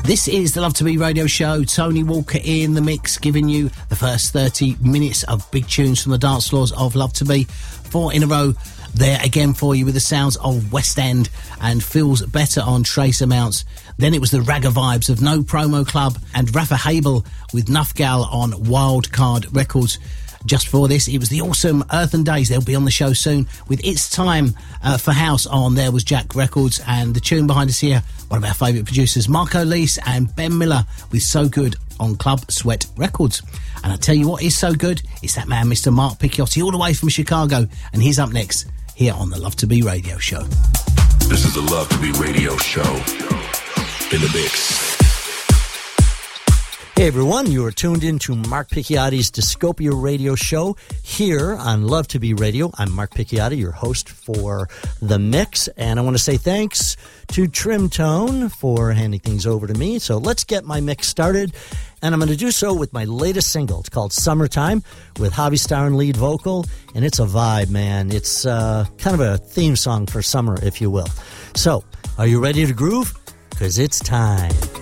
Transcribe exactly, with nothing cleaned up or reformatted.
This is the Love to Be radio show. Tony Walker in the mix, giving you the first thirty minutes of big tunes from the dance floors of Love to Be. Four in a row there again for you with the sounds of West End and Feels Better on Trace Amounts. Then it was the ragga vibes of No Promo Club and Rafa Habel with Nuffgal on Wildcard Records. Just before this, it was the awesome Earthen Days. They'll be on the show soon with It's Time uh, for House on There Was Jack Records, and the tune behind us here, one of our favourite producers, Marco Leese and Ben Miller with So Good on Club Sweat Records. And I tell you what is so good, it's that man, Mister Mark Picciotti, all the way from Chicago, and he's up next here on the Love to Be radio show. This is the Love to Be radio show in the mix. Hey everyone, you are tuned in to Mark Picciotti's Discopia radio show here on Love to Be Radio. I'm Mark Picciotti, your host for The Mix, and I want to say thanks to Trim Tone for handing things over to me. So let's get my mix started, and I'm going to do so with my latest single. It's called Summertime with Javi Starr lead vocal, and it's a vibe, man. It's uh, kind of a theme song for summer, if you will. So, are you ready to groove? Because it's time.